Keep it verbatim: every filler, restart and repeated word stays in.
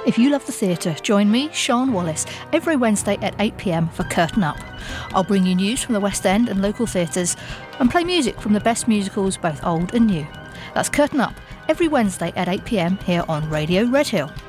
If you love the theatre, join me, Sian Wallace, every Wednesday at eight p m for Curtain Up. I'll bring you news from the West End and local theatres and play music from the best musicals, both old and new. That's Curtain Up, every Wednesday at eight p m here on Radio Redhill.